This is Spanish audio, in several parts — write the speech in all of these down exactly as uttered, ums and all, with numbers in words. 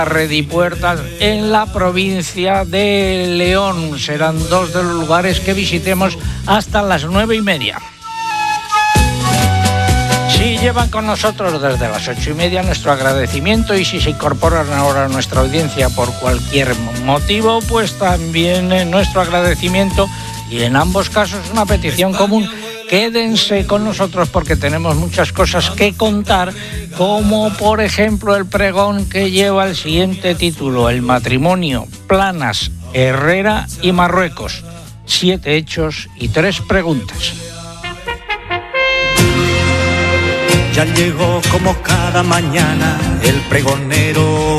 Redipuertas en la provincia de León. Serán dos de los lugares que visitemos hasta las nueve y media. Si llevan con nosotros desde las ocho y media, nuestro agradecimiento, y si se incorporan ahora a nuestra audiencia por cualquier motivo, pues también nuestro agradecimiento, y en ambos casos una petición común: quédense con nosotros porque tenemos muchas cosas que contar, como por ejemplo el pregón que lleva el siguiente título: el matrimonio Planas, Herrera y Marruecos, siete hechos y tres preguntas. Ya llegó como cada mañana el pregonero.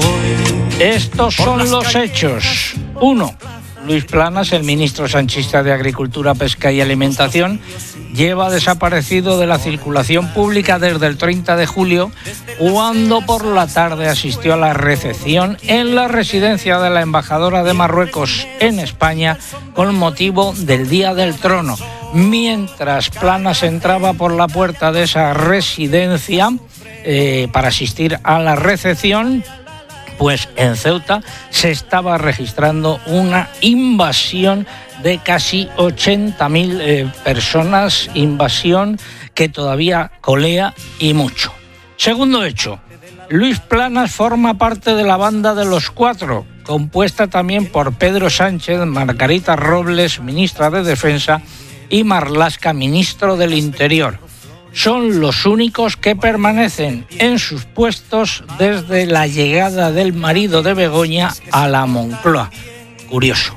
Estos son los hechos. Uno. Luis Planas, el ministro sanchista de Agricultura, Pesca y Alimentación, lleva desaparecido de la circulación pública desde el treinta de julio, cuando por la tarde asistió a la recepción en la residencia de la embajadora de Marruecos en España con motivo del Día del Trono. Mientras Planas entraba por la puerta de esa residencia eh, para asistir a la recepción, pues en Ceuta se estaba registrando una invasión de casi ochenta mil eh, personas, invasión que todavía colea y mucho. Segundo hecho, Luis Planas forma parte de la banda de los cuatro, compuesta también por Pedro Sánchez, Margarita Robles, ministra de Defensa, y Marlaska, ministro del Interior. Son los únicos que permanecen en sus puestos desde la llegada del marido de Begoña a la Moncloa. Curioso.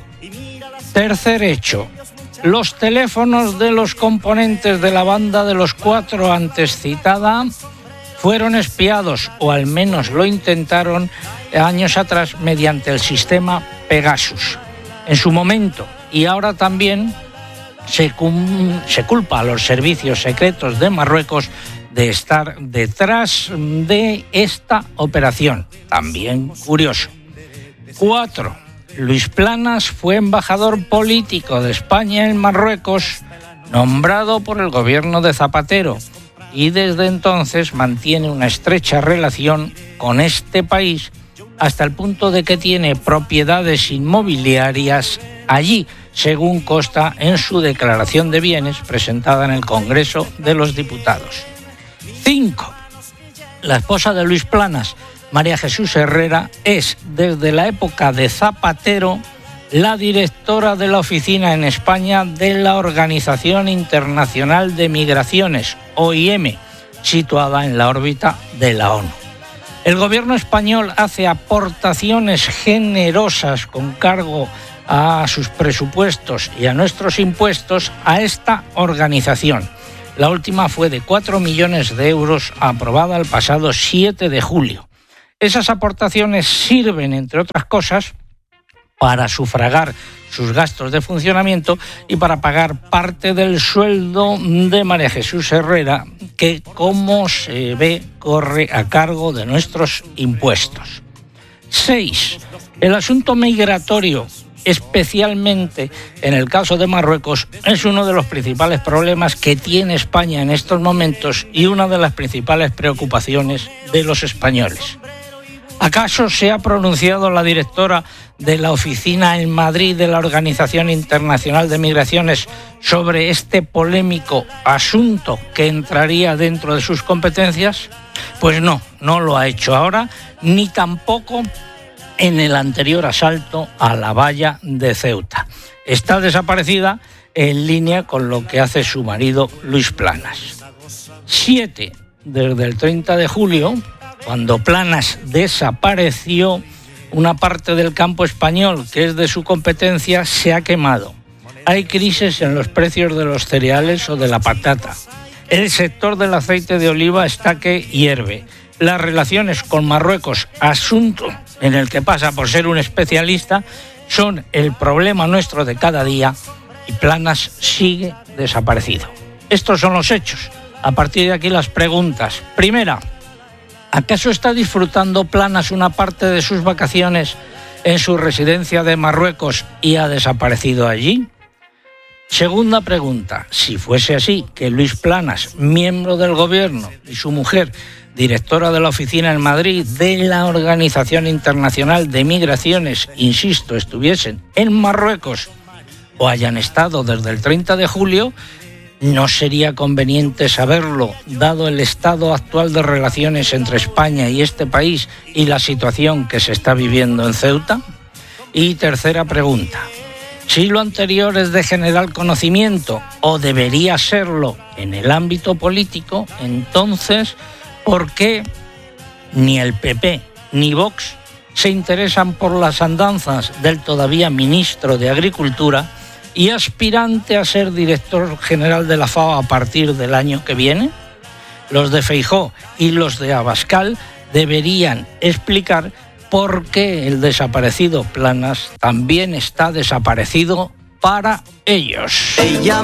Tercer hecho. Los teléfonos de los componentes de la banda de los cuatro antes citada fueron espiados, o al menos lo intentaron años atrás, mediante el sistema Pegasus. En su momento, y ahora también, Se, cum, se culpa a los servicios secretos de Marruecos de estar detrás de esta operación. También curioso. Cuatro. Luis Planas fue embajador político de España en Marruecos, nombrado por el gobierno de Zapatero, y desde entonces mantiene una estrecha relación con este país, hasta el punto de que tiene propiedades inmobiliarias allí, según consta en su declaración de bienes presentada en el Congreso de los Diputados. Cinco. La esposa de Luis Planas, María Jesús Herrera, es desde la época de Zapatero la directora de la oficina en España de la Organización Internacional de Migraciones, O I M, situada en la órbita de la ONU. El gobierno español hace aportaciones generosas con cargo a sus presupuestos y a nuestros impuestos a esta organización. La última fue de cuatro millones de euros, aprobada el pasado siete de julio. Esas aportaciones sirven, entre otras cosas, para sufragar sus gastos de funcionamiento y para pagar parte del sueldo de María Jesús Herrera, que, como se ve, corre a cargo de nuestros impuestos. Seis. El asunto migratorio, especialmente en el caso de Marruecos, es uno de los principales problemas que tiene España en estos momentos y una de las principales preocupaciones de los españoles. ¿Acaso se ha pronunciado la directora de la oficina en Madrid de la Organización Internacional de Migraciones sobre este polémico asunto que entraría dentro de sus competencias? Pues no, no lo ha hecho ahora, ni tampoco en el anterior asalto a la valla de Ceuta. Está desaparecida, en línea con lo que hace su marido Luis Planas. Siete. Desde el treinta de julio, cuando Planas desapareció, una parte del campo español que es de su competencia se ha quemado. Hay crisis en los precios de los cereales o de la patata. El sector del aceite de oliva está que hierve. Las relaciones con Marruecos, asunto en el que pasa por ser un especialista, son el problema nuestro de cada día, y Planas sigue desaparecido. Estos son los hechos. A partir de aquí las preguntas. Primera, ¿acaso está disfrutando Planas una parte de sus vacaciones en su residencia de Marruecos y ha desaparecido allí? Segunda pregunta, si fuese así, que Luis Planas, miembro del gobierno, y su mujer directora de la oficina en Madrid de la Organización Internacional de Migraciones, insisto, estuviesen en Marruecos o hayan estado desde el treinta de julio, ¿no sería conveniente saberlo, dado el estado actual de relaciones entre España y este país y la situación que se está viviendo en Ceuta? Y tercera pregunta, si lo anterior es de general conocimiento o debería serlo en el ámbito político, entonces, ¿por qué ni el P P ni Vox se interesan por las andanzas del todavía ministro de Agricultura y aspirante a ser director general de la F A O a partir del año que viene? Los de Feijóo y los de Abascal deberían explicar por qué el desaparecido Planas también está desaparecido para ellos. Ella